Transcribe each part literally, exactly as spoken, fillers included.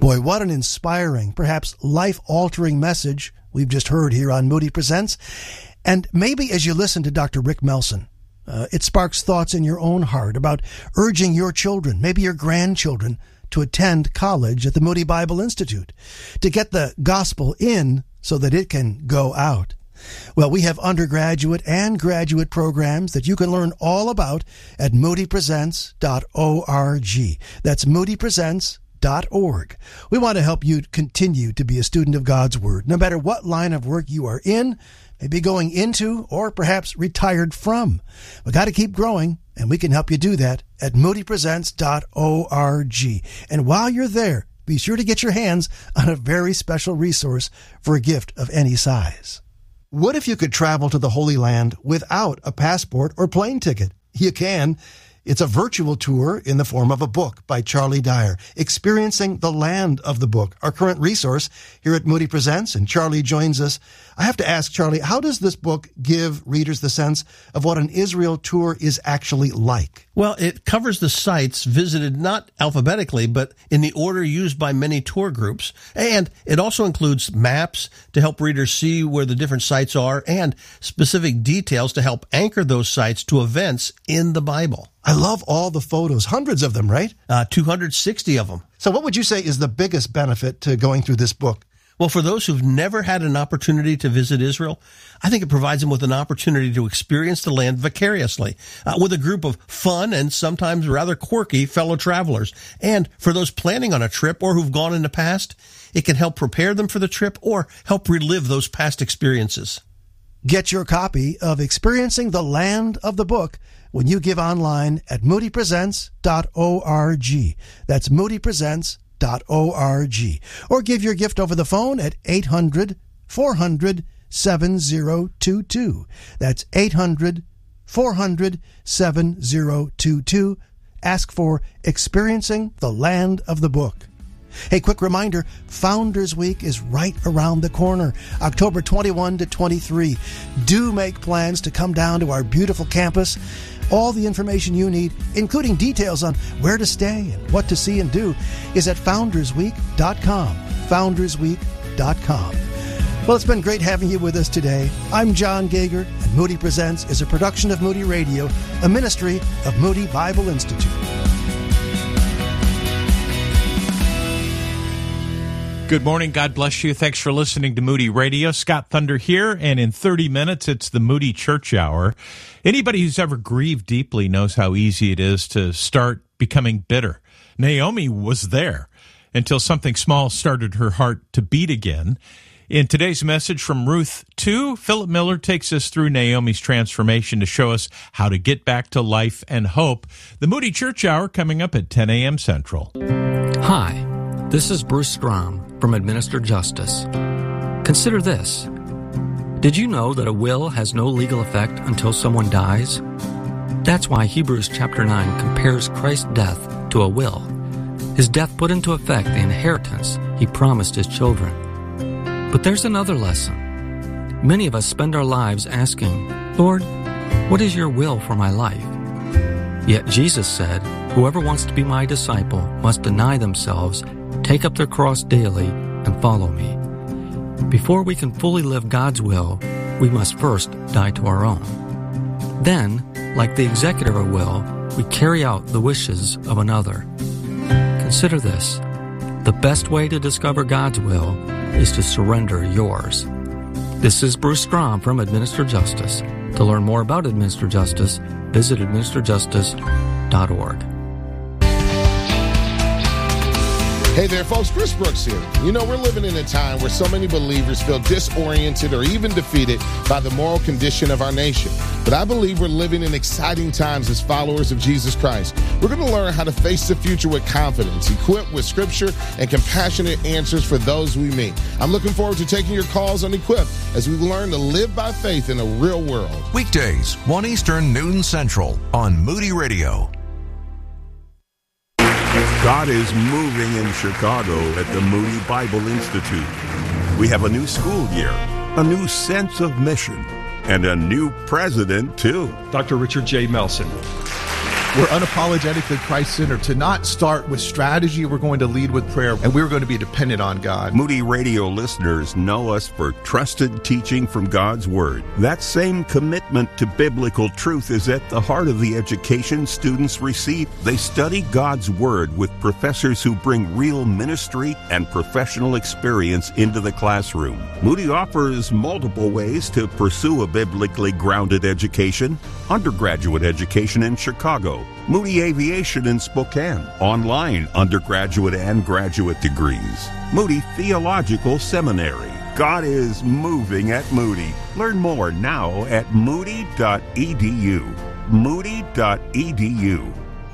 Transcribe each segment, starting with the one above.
Boy, what an inspiring, perhaps life-altering message we've just heard here on Moody Presents. And maybe as you listen to Doctor Rick Melson, uh, it sparks thoughts in your own heart about urging your children, maybe your grandchildren, to attend college at the Moody Bible Institute, to get the gospel in so that it can go out. Well, we have undergraduate and graduate programs that you can learn all about at moody presents dot org. That's moody presents dot org. We want to help you continue to be a student of God's Word, no matter what line of work you are in, maybe going into, or perhaps retired from. We've got to keep growing, and we can help you do that at moody presents dot org. And while you're there, be sure to get your hands on a very special resource for a gift of any size. What if you could travel to the Holy Land without a passport or plane ticket? You can. It's a virtual tour in the form of a book by Charlie Dyer, Experiencing the Land of the Book, our current resource here at Moody Presents, and Charlie joins us. I have to ask, Charlie, how does this book give readers the sense of what an Israel tour is actually like? Well, it covers the sites visited not alphabetically, but in the order used by many tour groups. And it also includes maps to help readers see where the different sites are and specific details to help anchor those sites to events in the Bible. I love all the photos, hundreds of them, right? Uh, two hundred sixty of them. So what would you say is the biggest benefit to going through this book? Well, for those who've never had an opportunity to visit Israel, I think it provides them with an opportunity to experience the land vicariously, uh, with a group of fun and sometimes rather quirky fellow travelers. And for those planning on a trip or who've gone in the past, it can help prepare them for the trip or help relive those past experiences. Get your copy of Experiencing the Land of the Book when you give online at moody presents dot org. That's moody presents dot org. Or give your gift over the phone at eight hundred, four hundred, seven oh two two. That's eight hundred, four hundred, seven oh two two. Ask for Experiencing the Land of the Book. Hey, quick reminder, Founders Week is right around the corner, October twenty-first to twenty-third. Do make plans to come down to our beautiful campus. All the information you need, including details on where to stay and what to see and do, is at founders week dot com. founders week dot com. Well, it's been great having you with us today. I'm John Gager, and Moody Presents is a production of Moody Radio, a ministry of Moody Bible Institute. Good morning. God bless you. Thanks for listening to Moody Radio. Scott Thunder here, and in thirty minutes, it's the Moody Church Hour. Anybody who's ever grieved deeply knows how easy it is to start becoming bitter. Naomi was there until something small started her heart to beat again. In today's message from Ruth two, Philip Miller takes us through Naomi's transformation to show us how to get back to life and hope. The Moody Church Hour coming up at ten a.m. Central. Hi, this is Bruce Strom from Administer Justice. Consider this. Did you know that a will has no legal effect until someone dies? That's why Hebrews chapter nine compares Christ's death to a will. His death put into effect the inheritance he promised his children. But there's another lesson. Many of us spend our lives asking, Lord, what is your will for my life? Yet Jesus said, whoever wants to be my disciple must deny themselves, take up their cross daily, and follow me. Before we can fully live God's will, we must first die to our own. Then, like the executor of a will, we carry out the wishes of another. Consider this. The best way to discover God's will is to surrender yours. This is Bruce Strom from Administer Justice. To learn more about Administer Justice, visit administer justice dot org. Hey there, folks. Chris Brooks here. You know, we're living in a time where so many believers feel disoriented or even defeated by the moral condition of our nation. But I believe we're living in exciting times as followers of Jesus Christ. We're going to learn how to face the future with confidence, equipped with scripture and compassionate answers for those we meet. I'm looking forward to taking your calls on Equip as we learn to live by faith in a real world. Weekdays, one Eastern, noon Central on Moody Radio. God is moving in Chicago at the Moody Bible Institute. We have a new school year, a new sense of mission, and a new president, too. Doctor Richard J. Melson. We're unapologetically Christ-centered. To not start with strategy, we're going to lead with prayer, and we're going to be dependent on God. Moody Radio listeners know us for trusted teaching from God's Word. That same commitment to biblical truth is at the heart of the education students receive. They study God's Word with professors who bring real ministry and professional experience into the classroom. Moody offers multiple ways to pursue a biblically grounded education: undergraduate education in Chicago, Moody Aviation in Spokane, online undergraduate and graduate degrees, Moody Theological Seminary. God is moving at Moody. Learn more now at moody dot e d u. moody dot e d u.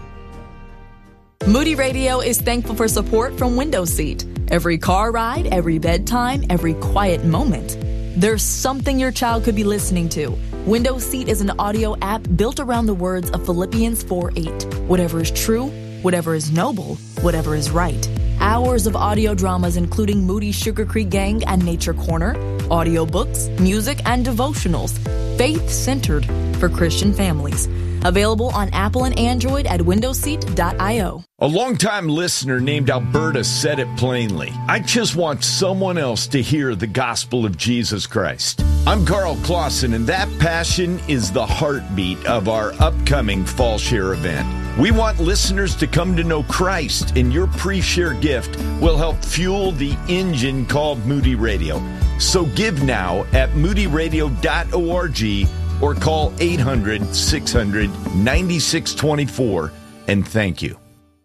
Moody Radio is thankful for support from Window Seat. Every car ride, every bedtime, every quiet moment, there's something your child could be listening to. Window Seat is an audio app built around the words of Philippians four eight. Whatever is true, whatever is noble, whatever is right. Hours of audio dramas including Moody Sugar Creek Gang and Nature Corner, audiobooks, music, and devotionals, faith-centered for Christian families. Available on Apple and Android at window seat dot io. A longtime listener named Alberta said it plainly: I just want someone else to hear the gospel of Jesus Christ. I'm Carl Clausen, and that passion is the heartbeat of our upcoming Fall Share event. We want listeners to come to know Christ, and your pre-share gift will help fuel the engine called Moody Radio. So give now at moody radio dot org or call eight hundred, six hundred, ninety-six twenty-four, and thank you.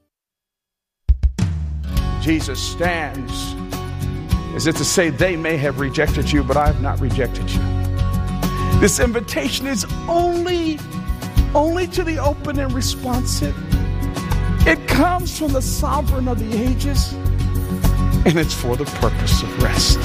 Jesus stands as if to say, they may have rejected you, but I have not rejected you. This invitation is only, only to the open and responsive. It comes from the sovereign of the ages, and it's for the purpose of rest.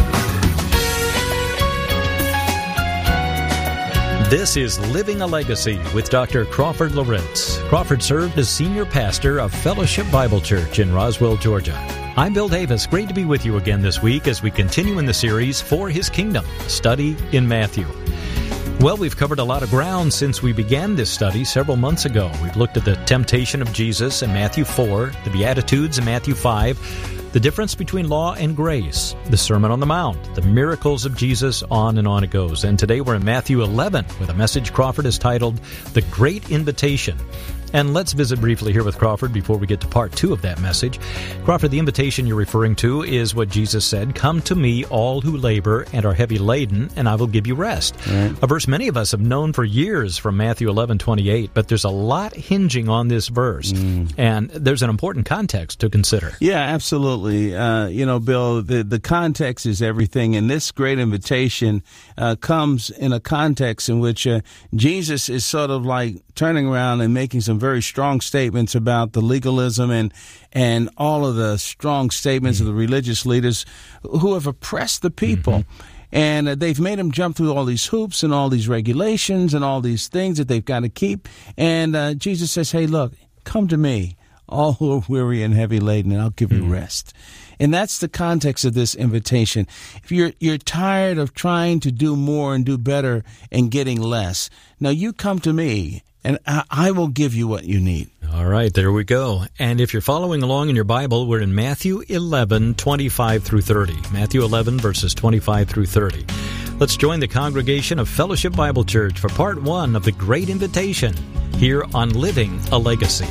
This is Living a Legacy with Doctor Crawford Loritz. Crawford served as senior pastor of Fellowship Bible Church in Roswell, Georgia. I'm Bill Davis. Great to be with you again this week as we continue in the series For His Kingdom, Study in Matthew. Well, we've covered a lot of ground since we began this study several months ago. We've looked at the temptation of Jesus in Matthew four, the Beatitudes in Matthew five, the difference between law and grace, the Sermon on the Mount, the miracles of Jesus, on and on it goes. And today we're in Matthew eleven with a message Crawford has titled, The Great Invitation. And let's visit briefly here with Crawford before we get to part two of that message. Crawford, the invitation you're referring to is what Jesus said, "Come to me, all who labor and are heavy laden, and I will give you rest." Right. A verse many of us have known for years from Matthew eleven twenty-eight, but there's a lot hinging on this verse, mm. and there's an important context to consider. Yeah, absolutely. Uh, you know, Bill, the, the context is everything, and this great invitation uh, comes in a context in which uh, Jesus is sort of like turning around and making some very strong statements about the legalism and and all of the strong statements mm-hmm. of the religious leaders who have oppressed the people. Mm-hmm. And uh, they've made them jump through all these hoops and all these regulations and all these things that they've got to keep. And uh, Jesus says, hey, look, come to me, all who are weary and heavy laden, and I'll give mm-hmm. you rest. And that's the context of this invitation. If you're you're tired of trying to do more and do better and getting less, now you come to me, and I will give you what you need. All right, there we go. And if you're following along in your Bible, we're in Matthew eleven, twenty-five through thirty. Matthew eleven, verses twenty-five through thirty. Let's join the congregation of Fellowship Bible Church for part one of the Great Invitation here on Living a Legacy.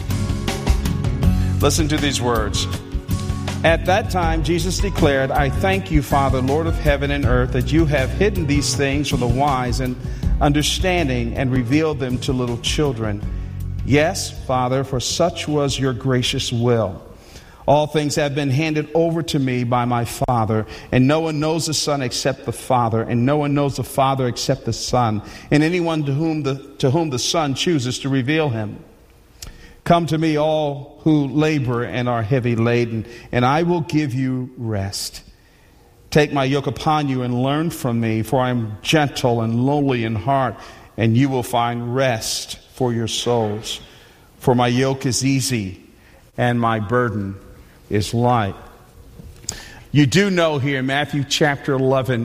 Listen to these words. At that time, Jesus declared, I thank you, Father, Lord of heaven and earth, that you have hidden these things from the wise and understanding and revealed them to little children. Yes, Father, for such was your gracious will. All things have been handed over to me by my Father, and no one knows the Son except the Father, and no one knows the Father except the Son, and anyone to whom the, to whom the Son chooses to reveal him. Come to me, all who labor and are heavy laden, and I will give you rest. Take my yoke upon you and learn from me, for I am gentle and lowly in heart, and you will find rest for your souls. For my yoke is easy and my burden is light. You do know here in Matthew chapter eleven,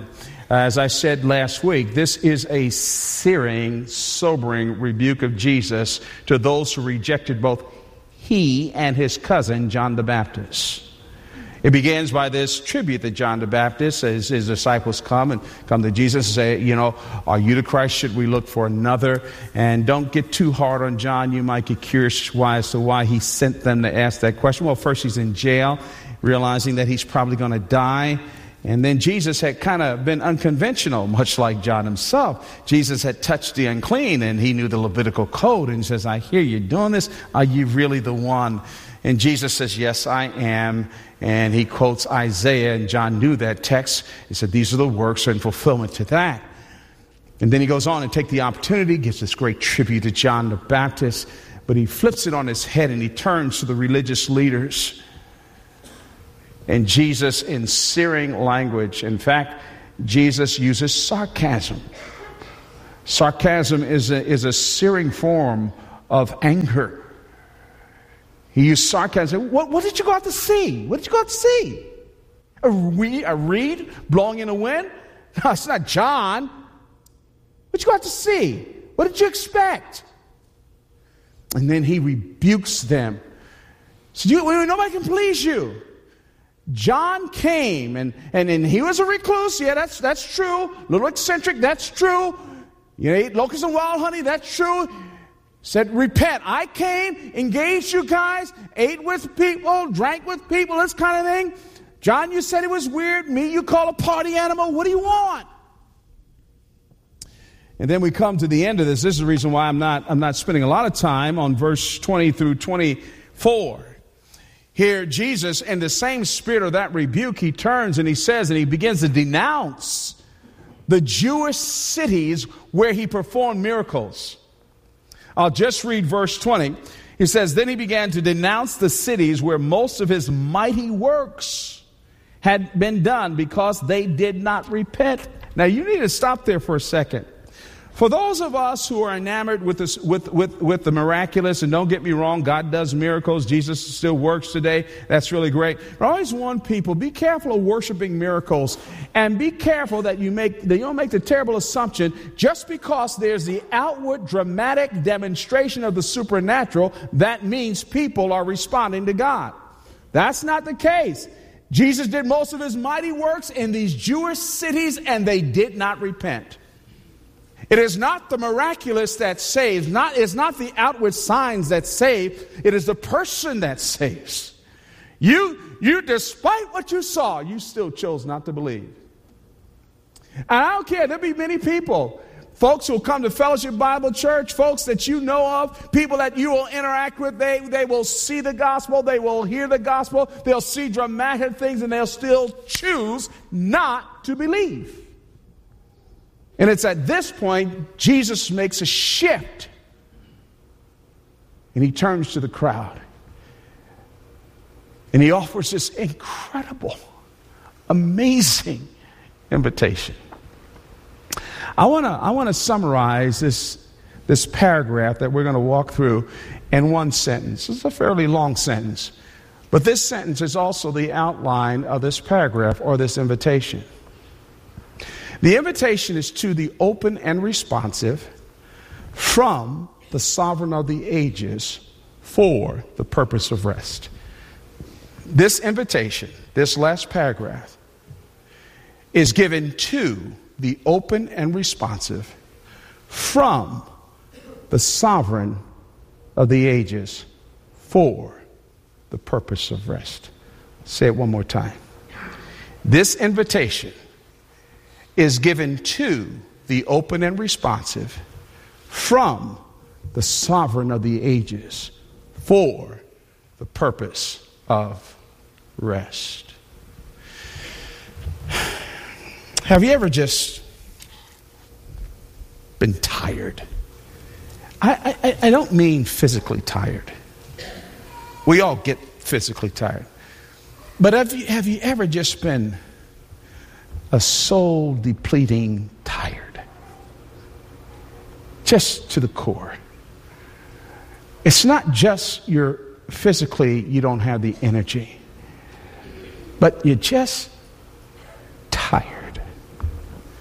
As I said last week, this is a searing, sobering rebuke of Jesus to those who rejected both he and his cousin, John the Baptist. It begins by this tribute that John the Baptist, as his disciples come and come to Jesus and say, you know, are you the Christ? Should we look for another? And don't get too hard on John. You might get curious why as to why he sent them to ask that question. Well, first he's in jail, realizing that he's probably going to die. And then Jesus had kind of been unconventional, much like John himself. Jesus had touched the unclean, and he knew the Levitical code. And he says, I hear you doing this. Are you really the one? And Jesus says, yes, I am. And he quotes Isaiah, and John knew that text. He said, these are the works in fulfillment to that. And then he goes on and takes the opportunity, gives this great tribute to John the Baptist, but he flips it on his head and he turns to the religious leaders. And Jesus, in searing language, in fact, Jesus uses sarcasm. Sarcasm is a, is a searing form of anger. He used sarcasm. What, what did you go out to see? What did you go out to see? A reed, a reed blowing in the wind? No, it's not John. What did you go out to see? What did you expect? And then he rebukes them. So you, nobody can please you. John came, and, and, and he was a recluse. Yeah, that's, that's true. A little eccentric, that's true. You ate locusts and wild honey, that's true. Said, repent. I came, engaged you guys, ate with people, drank with people, this kind of thing. John, you said it was weird. Me, you call a party animal. What do you want? And then we come to the end of this. This is the reason why I'm not, I'm not spending a lot of time on verse twenty through twenty-four. Here, Jesus, in the same spirit of that rebuke, he turns and he says, and he begins to denounce the Jewish cities where he performed miracles. I'll just read verse twenty. He says, then he began to denounce the cities where most of his mighty works had been done because they did not repent. Now, you need to stop there for a second. For those of us who are enamored with, this, with, with, with the miraculous, and don't get me wrong, God does miracles. Jesus still works today. That's really great. But I always warn people, be careful of worshiping miracles. And be careful that you, make, that you don't make the terrible assumption, just because there's the outward dramatic demonstration of the supernatural, that means people are responding to God. That's not the case. Jesus did most of his mighty works in these Jewish cities, and they did not repent. It is not the miraculous that saves. Not, it's not the outward signs that save. It is the person that saves. You, you, despite what you saw, you still chose not to believe. And I don't care. There'll be many people, folks who will come to Fellowship Bible Church, folks that you know of, people that you will interact with. They, they will see the gospel. They will hear the gospel. They'll see dramatic things, and they'll still choose not to believe. And it's at this point, Jesus makes a shift. And he turns to the crowd. And he offers this incredible, amazing invitation. I want to I want to summarize this, this paragraph that we're going to walk through in one sentence. It's a fairly long sentence. But this sentence is also the outline of this paragraph or this invitation. The invitation is to the open and responsive from the sovereign of the ages for the purpose of rest. This invitation, this last paragraph, is given to the open and responsive from the sovereign of the ages for the purpose of rest. Say it one more time. This invitation is given to the open and responsive from the sovereign of the ages for the purpose of rest. Have you ever just been tired? I, I, I don't mean physically tired. We all get physically tired. But have you, have you ever just been a soul depleting tired? Just to the core. It's not just you're physically, you don't have the energy, but you're just tired.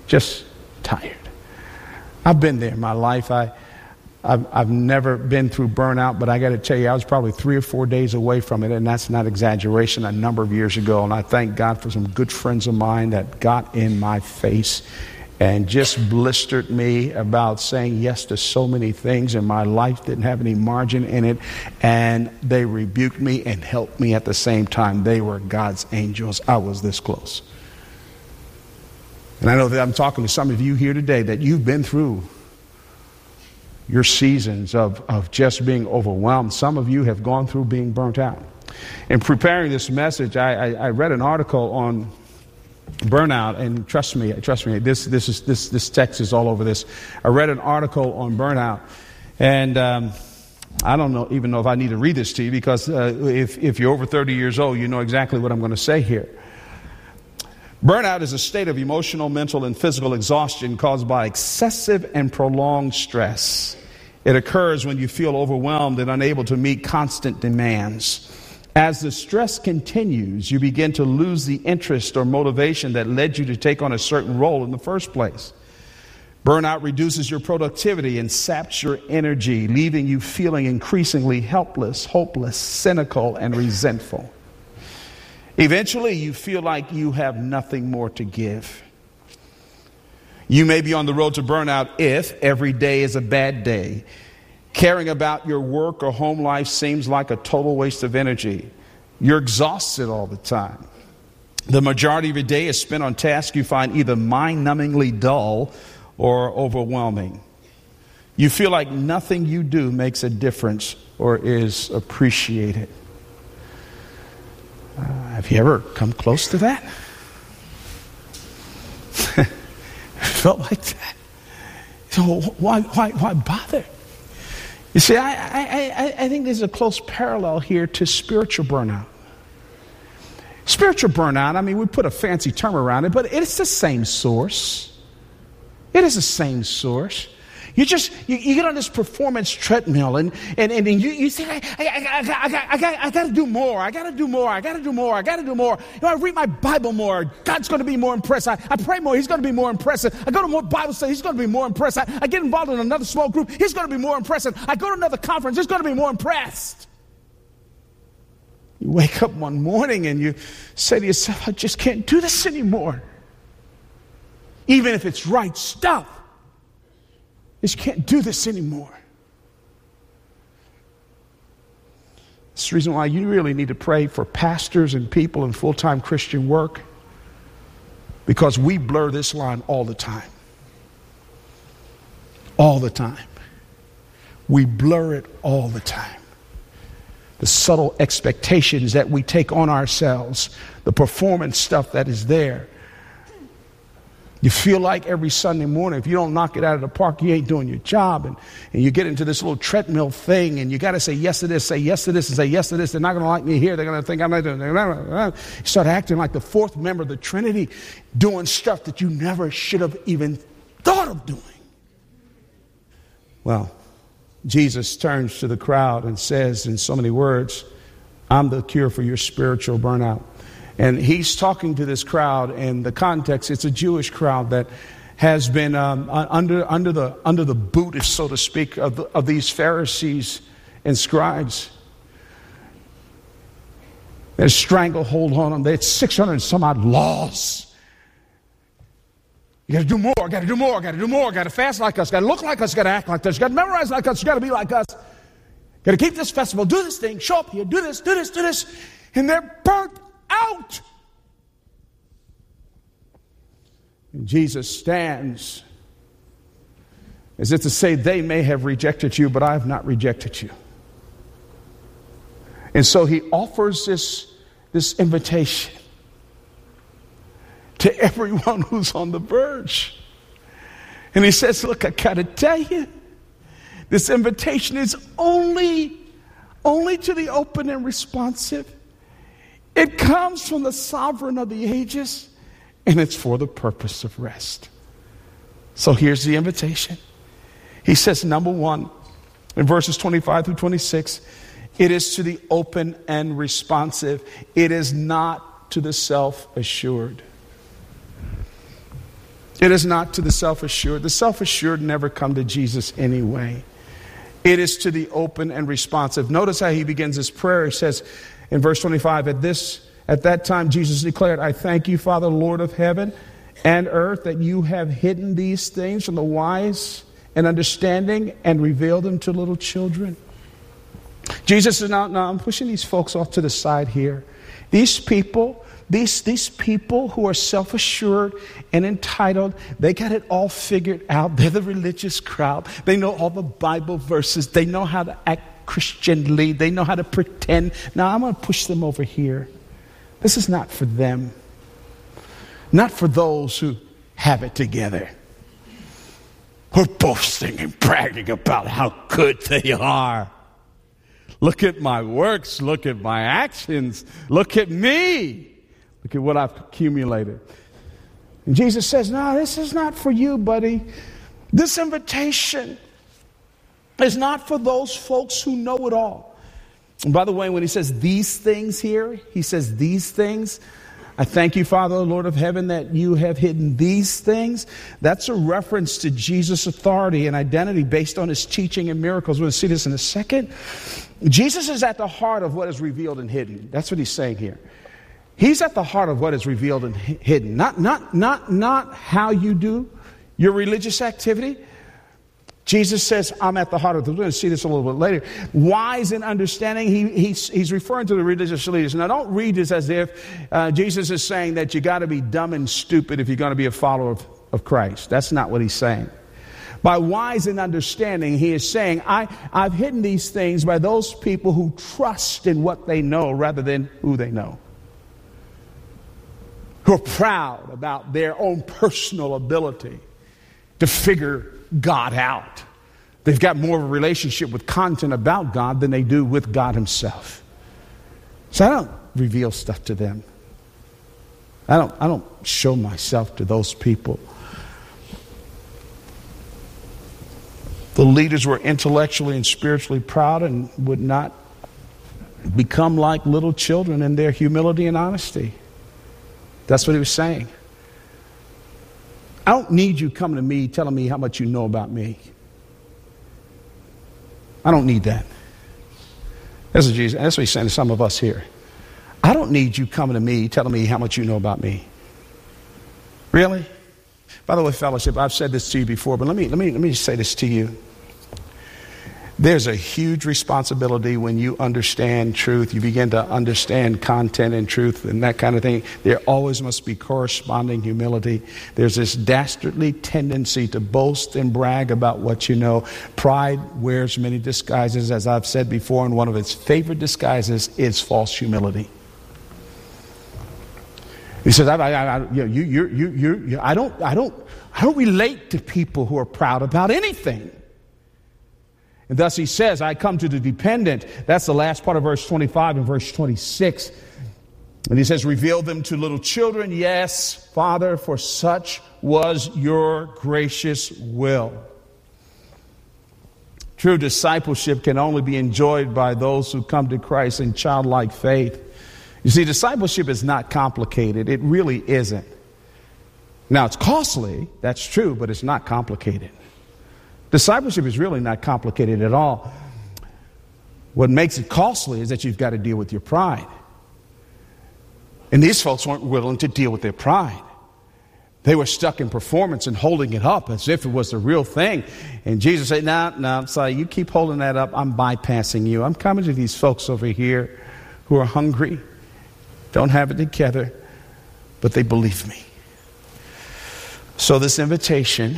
Just tired. I've been there in my life. I, I've, I've never been through burnout, but I got to tell you, I was probably three or four days away from it, and that's not exaggeration, a number of years ago. And I thank God for some good friends of mine that got in my face and just blistered me about saying yes to so many things, and my life didn't have any margin in it. And they rebuked me and helped me at the same time. They were God's angels. I was this close. And I know that I'm talking to some of you here today that you've been through your seasons of, of just being overwhelmed. Some of you have gone through being burnt out. In preparing this message, I, I, I read an article on burnout, and trust me, trust me, this this is this this text is all over this. I read an article on burnout, and um, I don't know even know if I need to read this to you, because uh, if if you're over thirty years old, you know exactly what I'm going to say here. Burnout is a state of emotional, mental, and physical exhaustion caused by excessive and prolonged stress. It occurs when you feel overwhelmed and unable to meet constant demands. As the stress continues, you begin to lose the interest or motivation that led you to take on a certain role in the first place. Burnout reduces your productivity and saps your energy, leaving you feeling increasingly helpless, hopeless, cynical, and resentful. Eventually, you feel like you have nothing more to give. You may be on the road to burnout if every day is a bad day. Caring about your work or home life seems like a total waste of energy. You're exhausted all the time. The majority of your day is spent on tasks you find either mind-numbingly dull or overwhelming. You feel like nothing you do makes a difference or is appreciated. Uh, have you ever come close to that? Felt like that. So why, why, why bother? You see, I, I, I, I think there's a close parallel here to spiritual burnout. Spiritual burnout, I mean, we put a fancy term around it, but it's the same source. It is the same source. You just, you, you get on this performance treadmill, and, and, and you, you say, I, I, I, I, I, I, I, got, I got to do more, I got to do more, I got to do more, I got to do more. You know, I read my Bible more, God's going to be more impressed. I, I pray more, He's going to be more impressive. I go to more Bible study, He's going to be more impressed. I, I get involved in another small group, He's going to be more impressive. I go to another conference, He's going to be more impressed. You wake up one morning and you say to yourself, I just can't do this anymore. Even if it's right stuff. I just can't do this anymore. That's the reason why you really need to pray for pastors and people in full-time Christian work, because we blur this line all the time. All the time. We blur it all the time. The subtle expectations that we take on ourselves, the performance stuff that is there. You feel like every Sunday morning, if you don't knock it out of the park, you ain't doing your job. And, and you get into this little treadmill thing, and you got to say yes to this, say yes to this, and say yes to this. They're not going to like me here. They're going to think I'm not doing it. You start acting like the fourth member of the Trinity, doing stuff that you never should have even thought of doing. Well, Jesus turns to the crowd and says in so many words, I'm the cure for your spiritual burnout. And he's talking to this crowd, and the context, it's a Jewish crowd that has been um, under under the under the boot, so to speak, of, the, of these Pharisees and scribes. There's stranglehold on them. They had six hundred and some odd laws. You got to do more, got to do more, got to do more, got to fast like us, got to look like us, got to act like us, got to memorize like us, got to be like us. Got to keep this festival, do this thing, show up here, do this, do this, do this. And they're burnt out. And Jesus stands as if to say, they may have rejected you, but I have not rejected you. And so he offers this, this invitation to everyone who's on the verge. And he says, look, I gotta tell you, this invitation is only, only to the open and responsive. It comes from the sovereign of the ages, and it's for the purpose of rest. So here's the invitation. He says, number one, in verses twenty-five through twenty-six, it is to the open and responsive. It is not to the self-assured. It is not to the self-assured. The self-assured never come to Jesus anyway. It is to the open and responsive. Notice how he begins his prayer. He says in verse twenty-five, at this, at that time Jesus declared, I thank you, Father, Lord of heaven and earth, that you have hidden these things from the wise and understanding and revealed them to little children. Jesus is now, now I'm pushing these folks off to the side here. These people, these, these people who are self-assured and entitled, they got it all figured out. They're the religious crowd. They know all the Bible verses. They know how to act Christianly. They know how to pretend. Now I'm going to push them over here. This is not for them. Not for those who have it together. Who are boasting and bragging about how good they are. Look at my works. Look at my actions. Look at me. Look at what I've accumulated. And Jesus says, no, this is not for you, buddy. This invitation is not for those folks who know it all. And by the way, when he says these things here, he says these things. I thank you, Father, Lord of heaven, that you have hidden these things. That's a reference to Jesus' authority and identity based on his teaching and miracles. We'll see this in a second. Jesus is at the heart of what is revealed and hidden. That's what he's saying here. He's at the heart of what is revealed and hidden. Not, not, not, not how you do your religious activity. Jesus says, I'm at the heart of it. We're going to see this a little bit later. Wise in understanding, he, he's, he's referring to the religious leaders. Now, don't read this as if uh, Jesus is saying that you got to be dumb and stupid if you're going to be a follower of, of Christ. That's not what he's saying. By wise in understanding, he is saying, I, I've hidden these things by those people who trust in what they know rather than who they know. Who are proud about their own personal ability to figure God out. They've got more of a relationship with content about God than they do with God himself. So I don't reveal stuff to them. I don't, I don't show myself to those people. The leaders were intellectually and spiritually proud and would not become like little children in their humility and honesty. That's what he was saying. I don't need you coming to me telling me how much you know about me. I don't need that. That's what, Jesus, that's what he's saying to some of us here. I don't need you coming to me telling me how much you know about me. Really? By the way, fellowship, I've said this to you before, but let me let me let me just say this to you. There's a huge responsibility when you understand truth. You begin to understand content and truth and that kind of thing. There always must be corresponding humility. There's this dastardly tendency to boast and brag about what you know. Pride wears many disguises, as I've said before, and one of its favorite disguises is false humility. He says, I, I, I, you, you, you, you, you, I don't, I don't, I don't relate to people who are proud about anything. And thus he says, I come to the dependent. That's the last part of verse twenty-five and verse twenty-six. And he says, reveal them to little children. Yes, Father, for such was your gracious will. True discipleship can only be enjoyed by those who come to Christ in childlike faith. You see, discipleship is not complicated. It really isn't. Now, it's costly. That's true, but it's not complicated. Discipleship is really not complicated at all. What makes it costly is that you've got to deal with your pride. And these folks weren't willing to deal with their pride. They were stuck in performance and holding it up as if it was the real thing. And Jesus said, no, no, I'm sorry, you keep holding that up. I'm bypassing you. I'm coming to these folks over here who are hungry, don't have it together, but they believe me. So this invitation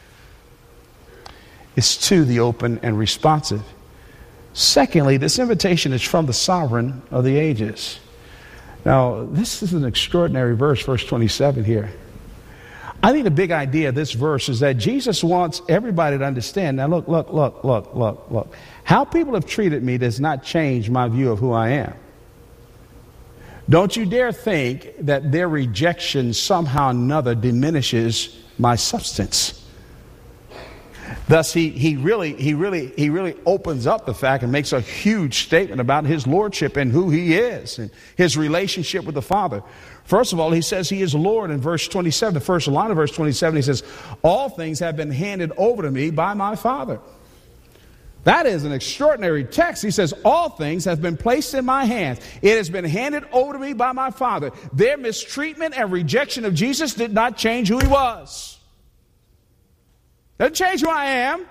is to the open and responsive. Secondly, this invitation is from the sovereign of the ages. Now, this is an extraordinary verse, verse twenty-seven here. I think the big idea of this verse is that Jesus wants everybody to understand. Now, look, look, look, look, look, look. How people have treated me does not change my view of who I am. Don't you dare think that their rejection somehow or another diminishes my substance. Thus, he, he really he really he really opens up the fact and makes a huge statement about his lordship and who he is and his relationship with the Father. First of all, he says he is Lord in verse twenty-seven. The first line of verse twenty-seven, he says, all things have been handed over to me by my Father. That is an extraordinary text. He says, all things have been placed in my hands. It has been handed over to me by my Father. Their mistreatment and rejection of Jesus did not change who he was. Doesn't change who I am.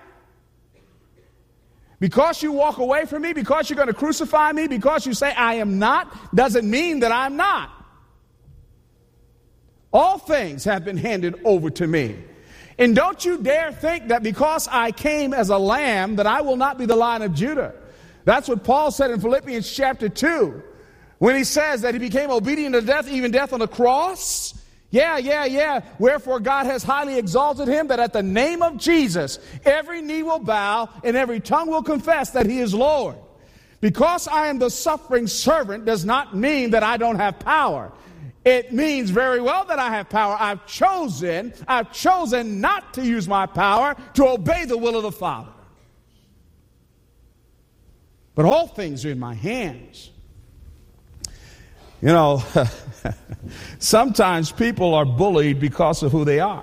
Because you walk away from me, because you're going to crucify me, because you say I am not, doesn't mean that I'm not. All things have been handed over to me. And don't you dare think that because I came as a lamb that I will not be the Lion of Judah. That's what Paul said in Philippians chapter two. When he says that he became obedient to death, even death on the cross. Yeah, yeah, yeah. Wherefore God has highly exalted him that at the name of Jesus, every knee will bow and every tongue will confess that he is Lord. Because I am the suffering servant does not mean that I don't have power. It means very well that I have power. I've chosen, I've chosen not to use my power to obey the will of the Father. But all things are in my hands. You know, sometimes people are bullied because of who they are.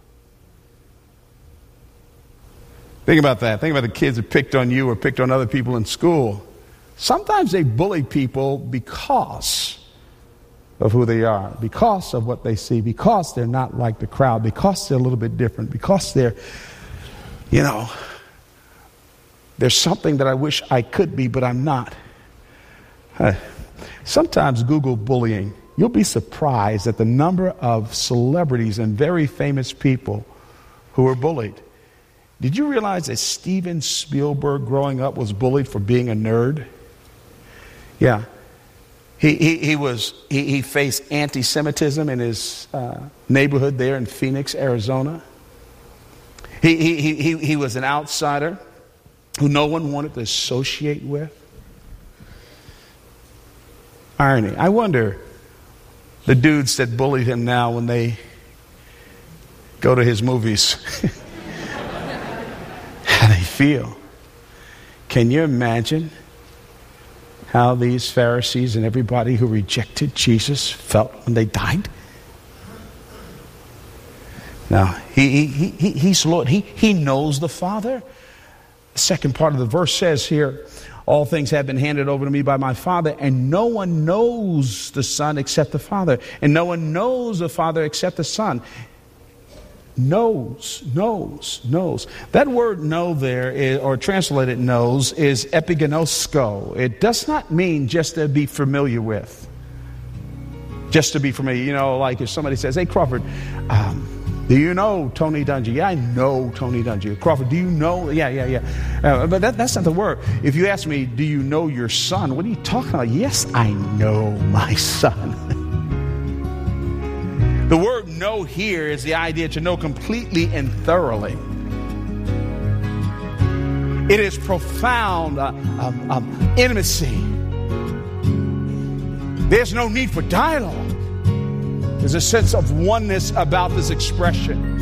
Think about that. Think about the kids that picked on you or picked on other people in school. Sometimes they bully people because of who they are, because of what they see, because they're not like the crowd, because they're a little bit different, because they're, you know, there's something that I wish I could be, but I'm not. Huh. Sometimes Google bullying. You'll be surprised at the number of celebrities and very famous people who were bullied. Did you realize that Steven Spielberg growing up was bullied for being a nerd? Yeah. He, he, he, was, he, he faced anti-Semitism in his uh, neighborhood there in Phoenix, Arizona. He, he, he, he was an outsider who no one wanted to associate with. Irony. I wonder the dudes that bullied him now when they go to his movies, how they feel. Can you imagine how these Pharisees and everybody who rejected Jesus felt when they died? Now, he, he, he, he's Lord. He, he knows the Father. The second part of the verse says here, all things have been handed over to me by my Father, and no one knows the Son except the Father, and no one knows the Father except the Son. Knows, knows, knows. That word know there, is, or translated knows, is epigenosko. It does not mean just to be familiar with. Just to be familiar. You know, like if somebody says, hey, Crawford, um, do you know Tony Dungy? Yeah, I know Tony Dungy. Crawford, do you know? Yeah, yeah, yeah. Uh, but that, that's not the word. If you ask me, do you know your son? What are you talking about? Yes, I know my son. The word know here is the idea to know completely and thoroughly. It is profound uh, um, um, intimacy. There's no need for dialogue. There's a sense of oneness about this expression.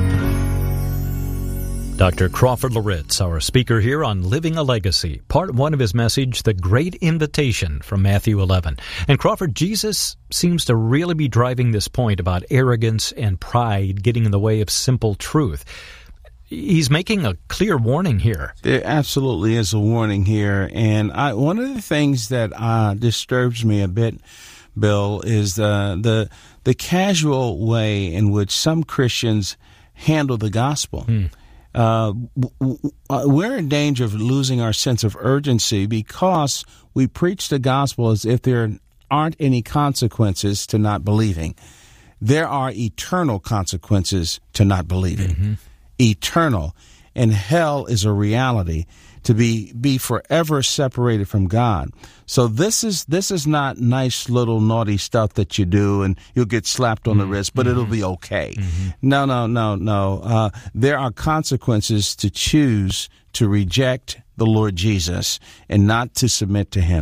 Doctor Crawford Loritts, our speaker here on Living a Legacy, part one of his message, The Great Invitation from Matthew eleven. And Crawford, Jesus seems to really be driving this point about arrogance and pride getting in the way of simple truth. He's making a clear warning here. There absolutely is a warning here. And I, one of the things that uh, disturbs me a bit, Bill, is uh, the the casual way in which some Christians handle the gospel. Hmm. Uh, we're in danger of losing our sense of urgency because we preach the gospel as if there aren't any consequences to not believing. There are eternal consequences to not believing. Mm-hmm. Eternal. And hell is a reality, to be be forever separated from God. So this is this is not nice little naughty stuff that you do and you'll get slapped on mm-hmm. the wrist, but mm-hmm. it'll be okay. Mm-hmm. No, no, no, no. Uh, there are consequences to choose to reject the Lord Jesus and not to submit to him.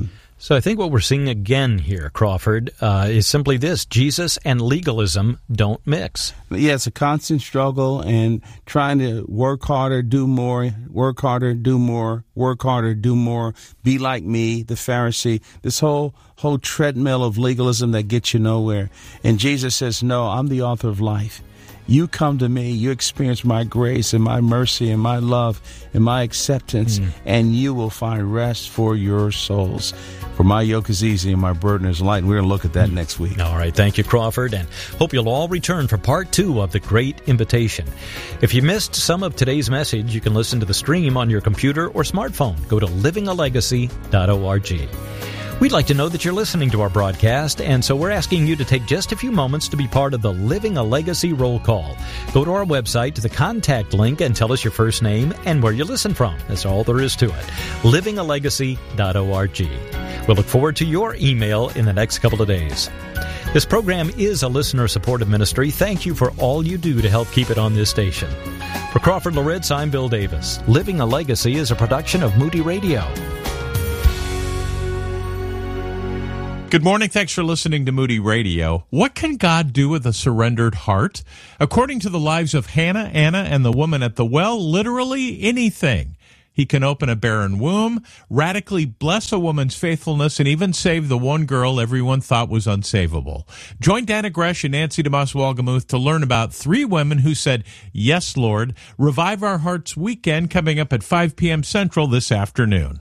So I think what we're seeing again here, Crawford, uh, is simply this: Jesus and legalism don't mix. Yeah, it's a constant struggle and trying to work harder, do more, work harder, do more, work harder, do more, be like me, the Pharisee, this whole whole treadmill of legalism that gets you nowhere. And Jesus says, no, I'm the author of life. You come to me, you experience my grace and my mercy and my love and my acceptance, mm. and you will find rest for your souls. For my yoke is easy and my burden is light. We're going to look at that mm. next week. All right. Thank you, Crawford, and hope you'll all return for part two of The Great Invitation. If you missed some of today's message, you can listen to the stream on your computer or smartphone. Go to living a legacy dot org. We'd like to know that you're listening to our broadcast, and so we're asking you to take just a few moments to be part of the Living a Legacy roll call. Go to our website to the contact link and tell us your first name and where you listen from. That's all there is to it. living a legacy dot org. We'll look forward to your email in the next couple of days. This program is a listener-supported ministry. Thank you for all you do to help keep it on this station. For Crawford Loritz, I'm Bill Davis. Living a Legacy is a production of Moody Radio. Good morning. Thanks for listening to Moody Radio. What can God do with a surrendered heart? According to the lives of Hannah, Anna, and the woman at the well, literally anything. He can open a barren womb, radically bless a woman's faithfulness, and even save the one girl everyone thought was unsavable. Join Dana Gresh and Nancy DeMoss-Walgamuth to learn about three women who said, "Yes, Lord." Revive Our Hearts weekend coming up at five p.m. Central this afternoon.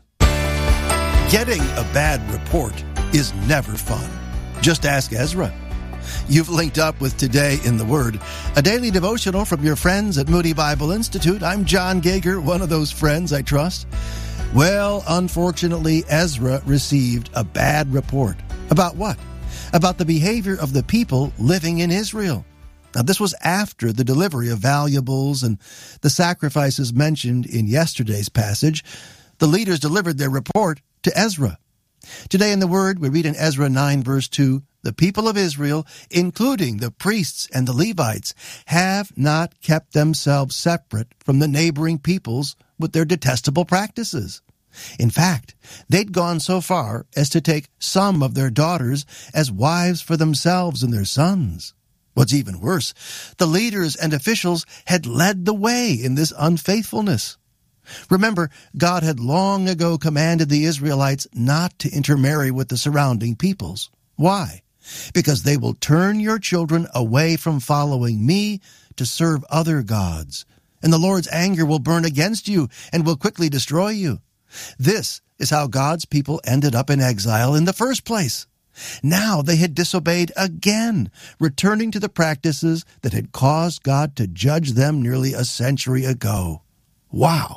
Getting a bad report is never fun. Just ask Ezra. You've linked up with Today in the Word, a daily devotional from your friends at Moody Bible Institute. I'm John Gager, one of those friends I trust. Well, unfortunately, Ezra received a bad report. About what? About the behavior of the people living in Israel. Now, this was after the delivery of valuables and the sacrifices mentioned in yesterday's passage. The leaders delivered their report to Ezra. Today in the Word, we read in Ezra nine, verse two, "The people of Israel, including the priests and the Levites, have not kept themselves separate from the neighboring peoples with their detestable practices. In fact, they'd gone so far as to take some of their daughters as wives for themselves and their sons. What's even worse, the leaders and officials had led the way in this unfaithfulness. Remember, God had long ago commanded the Israelites not to intermarry with the surrounding peoples. Why? Because they will turn your children away from following me to serve other gods, and the Lord's anger will burn against you and will quickly destroy you. This is how God's people ended up in exile in the first place. Now they had disobeyed again, returning to the practices that had caused God to judge them nearly a century ago. Wow.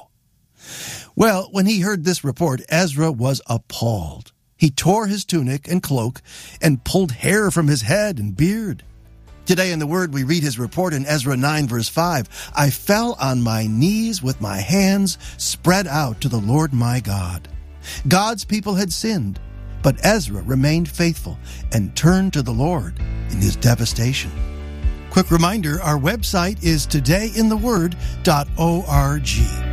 Well, when he heard this report, Ezra was appalled. He tore his tunic and cloak and pulled hair from his head and beard. Today in the Word, we read his report in Ezra nine, verse five. "I fell on my knees with my hands spread out to the Lord my God." God's people had sinned, but Ezra remained faithful and turned to the Lord in his devastation. Quick reminder, our website is today in the word dot org.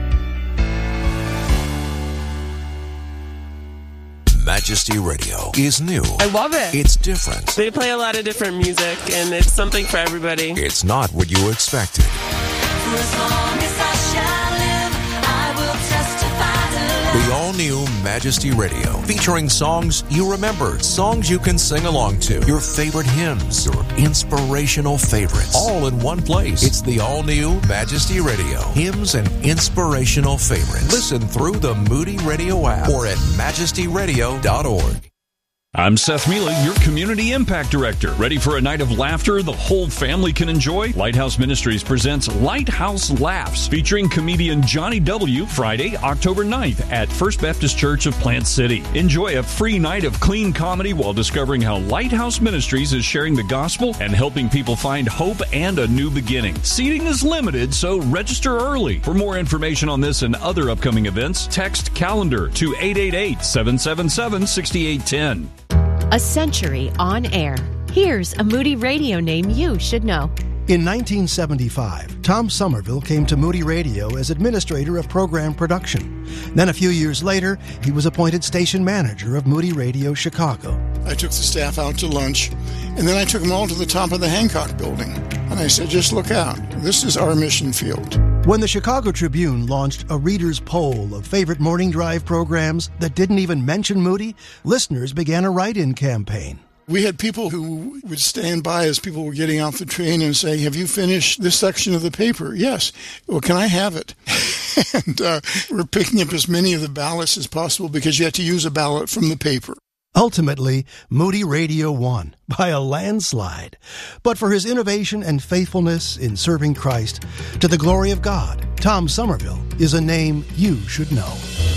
Majesty Radio is new. I love it. It's different. They play a lot of different music, and it's something for everybody. It's not what you expected. For as long as I shall live, I will testify to love. The all-new Majesty Radio, featuring songs you remember, songs you can sing along to, your favorite hymns, your inspirational favorites, all in one place. It's the all-new Majesty Radio, hymns and inspirational favorites. Listen through the Moody Radio app or at majesty radio dot org. I'm Seth Mealy, your Community Impact Director. Ready for a night of laughter the whole family can enjoy? Lighthouse Ministries presents Lighthouse Laughs, featuring comedian Johnny W. Friday, October ninth at First Baptist Church of Plant City. Enjoy a free night of clean comedy while discovering how Lighthouse Ministries is sharing the gospel and helping people find hope and a new beginning. Seating is limited, so register early. For more information on this and other upcoming events, text CALENDAR to eight eight eight, seven seven seven, six eight one zero. A century on air. Here's a Moody Radio name you should know. In nineteen seventy-five, Tom Somerville came to Moody Radio as administrator of program production. Then a few years later, he was appointed station manager of Moody Radio Chicago. I took the staff out to lunch, and then I took them all to the top of the Hancock building. And I said, just look out. This is our mission field. When the Chicago Tribune launched a reader's poll of favorite morning drive programs that didn't even mention Moody, listeners began a write-in campaign. We had people who would stand by as people were getting off the train and say, have you finished this section of the paper? Yes. Well, can I have it? and uh, we're picking up as many of the ballots as possible because you had to use a ballot from the paper. Ultimately, Moody Radio won by a landslide. But for his innovation and faithfulness in serving Christ, to the glory of God, Tom Somerville is a name you should know.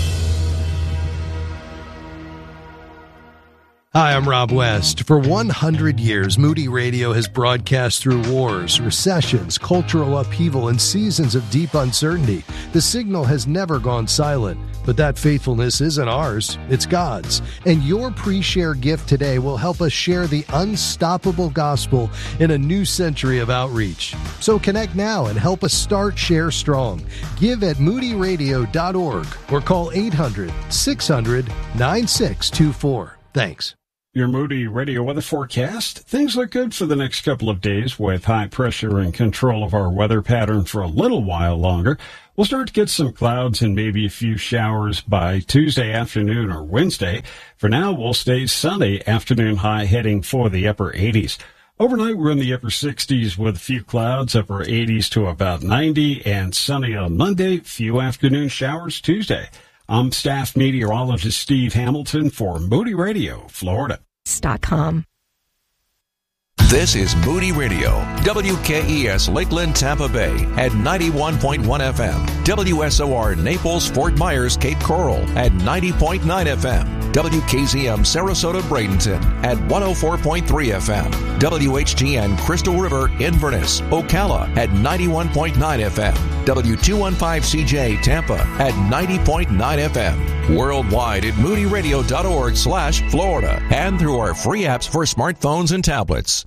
Hi, I'm Rob West. For one hundred years, Moody Radio has broadcast through wars, recessions, cultural upheaval, and seasons of deep uncertainty. The signal has never gone silent, but that faithfulness isn't ours, it's God's. And your pre-share gift today will help us share the unstoppable gospel in a new century of outreach. So connect now and help us start Share Strong. Give at moody radio dot org or call eight hundred, six hundred, nine six two four. Thanks. Your Moody Radio weather forecast. Things look good for the next couple of days with high pressure and control of our weather pattern for a little while longer. We'll start to get some clouds and maybe a few showers by Tuesday afternoon or Wednesday. For now, we'll stay sunny, afternoon high heading for the upper eighties. Overnight, we're in the upper sixties with a few clouds, upper eighties to about ninety, and sunny on Monday, few afternoon showers Tuesday. I'm staff meteorologist Steve Hamilton for Moody Radio, Florida. .com. This is Moody Radio, W K E S Lakeland, Tampa Bay at ninety-one point one F M, W S O R Naples, Fort Myers, Cape Coral at ninety point nine F M, W K Z M Sarasota, Bradenton at one oh four point three F M, W H G N Crystal River, Inverness, Ocala at ninety-one point nine F M, W two fifteen C J Tampa at ninety point nine F M, worldwide at moody radio dot org slash Florida, and through our free apps for smartphones and tablets.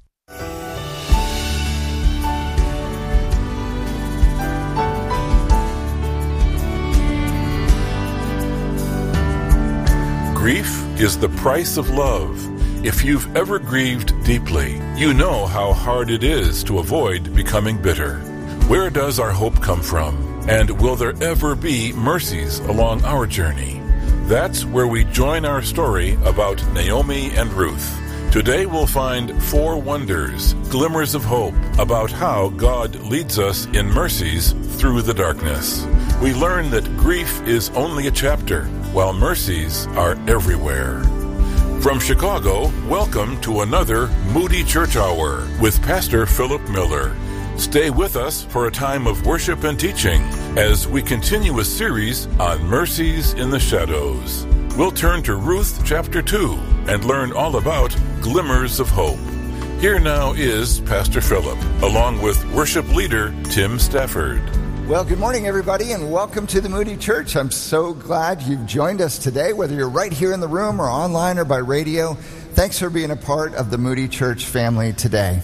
Grief is the price of love. If you've ever grieved deeply, you know how hard it is to avoid becoming bitter. Where does our hope come from? And will there ever be mercies along our journey? That's where we join our story about Naomi and Ruth. Today we'll find four wonders, glimmers of hope, about how God leads us in mercies through the darkness. We learn that grief is only a chapter, while mercies are everywhere. From Chicago, welcome to another Moody Church Hour with Pastor Philip Miller. Stay with us for a time of worship and teaching as we continue a series on mercies in the shadows. We'll turn to Ruth chapter two and learn all about glimmers of hope. Here now is Pastor Philip, along with worship leader Tim Stafford. Well, good morning, everybody, and welcome to the Moody Church. I'm so glad you've joined us today, whether you're right here in the room or online or by radio. Thanks for being a part of the Moody Church family today.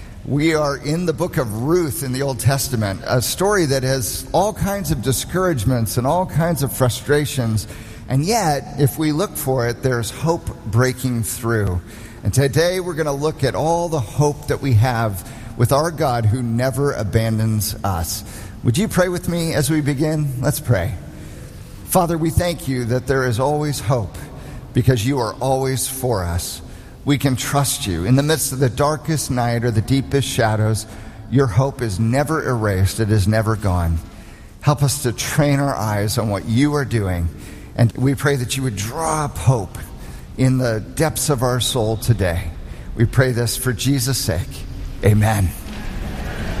We are in the book of Ruth in the Old Testament, a story that has all kinds of discouragements and all kinds of frustrations. And yet, if we look for it, there's hope breaking through. And today we're going to look at all the hope that we have with our God who never abandons us. Would you pray with me as we begin? Let's pray. Father, we thank you that there is always hope because you are always for us. We can trust you. In the midst of the darkest night or the deepest shadows, your hope is never erased. It is never gone. Help us to train our eyes on what you are doing. And we pray that you would draw up hope in the depths of our soul today. We pray this for Jesus' sake. Amen.